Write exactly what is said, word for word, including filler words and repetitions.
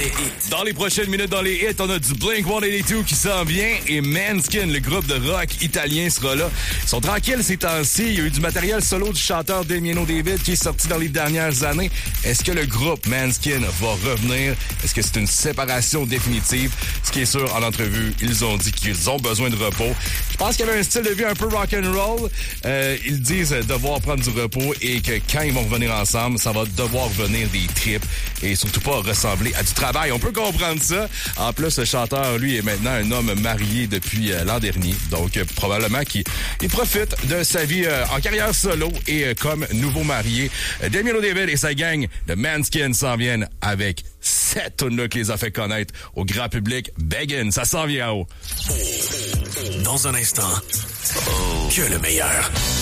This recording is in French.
les hits. Dans les prochaines minutes, dans les hits, on a du Blink cent quatre-vingt-deux qui s'en vient et Manskin, le groupe de rock italien, sera là. Ils sont tranquilles ces temps-ci. Il y a eu du matériel solo du chanteur Damiano David qui est sorti dans les dernières années. Est-ce que le groupe Manskin va revenir? Est-ce que c'est une séparation définitive? Ce qui est sûr, en entrevue, ils ont dit qu'ils ont besoin de repos. Je pense qu'il y avait un style de vie un peu rock'n'roll. Euh, ils disent devoir prendre du repos et que quand ils vont revenir ensemble, ça va devoir venir des trips et surtout pas ressembler à du travail. On peut comprendre ça. En plus, le chanteur, lui, est maintenant un homme marié depuis euh, l'an dernier. Donc, euh, probablement qu'il il profite de sa vie euh, en carrière solo et euh, comme nouveau marié. Euh, Damiano David et sa gang de Manskin s'en viennent avec cette tune-là qui les a fait connaître au grand public. Beggin', ça s'en vient en haut. Dans un instant, que le meilleur.